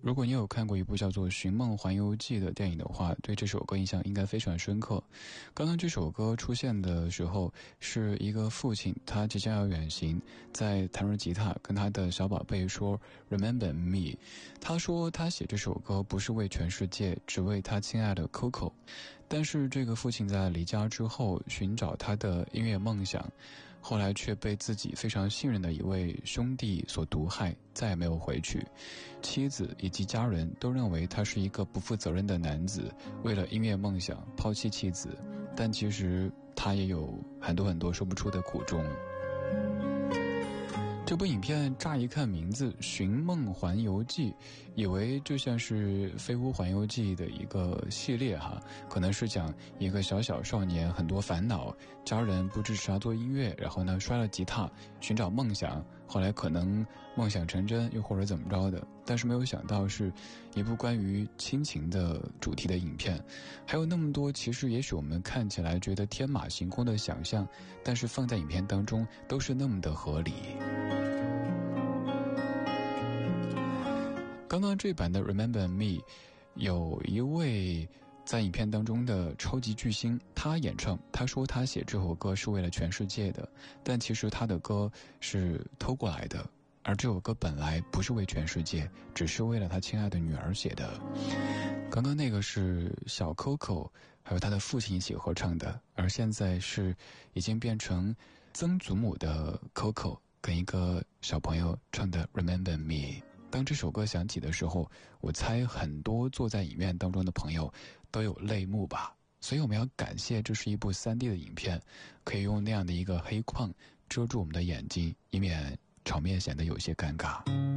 如果你有看过一部叫做《寻梦环游记》的电影的话，对这首歌印象应该非常深刻。刚刚这首歌出现的时候，是一个父亲，他即将要远行，在弹着吉他跟他的小宝贝说 Remember me。 他说他写这首歌不是为全世界，只为他亲爱的 Coco。 但是这个父亲在离家之后寻找他的音乐梦想，后来却被自己非常信任的一位兄弟所毒害，再也没有回去。妻子以及家人都认为他是一个不负责任的男子，为了音乐梦想抛弃妻子，但其实他也有很多说不出的苦衷。这部影片乍一看名字《寻梦环游记》，以为就像是《飞屋环游记》的一个系列哈，可能是讲一个小少年很多烦恼，家人不支持他做音乐，然后呢摔了吉他寻找梦想，后来可能梦想成真，又或者怎么着的。但是没有想到是一部关于亲情的主题的影片，还有那么多其实也许我们看起来觉得天马行空的想象，但是放在影片当中都是那么的合理。刚刚这版的 Remember Me 有一位在影片当中的超级巨星，他演唱，他说他写这首歌是为了全世界的，但其实他的歌是偷过来的，而这首歌本来不是为全世界，只是为了他亲爱的女儿写的。刚刚那个是小 Coco 还有他的父亲一起合唱的，而现在是已经变成曾祖母的 Coco 跟一个小朋友唱的 Remember Me。当这首歌响起的时候，我猜很多坐在影院当中的朋友都有泪目吧。所以我们要感谢这是一部 3D 的影片，可以用那样的一个黑框遮住我们的眼睛，以免场面显得有些尴尬。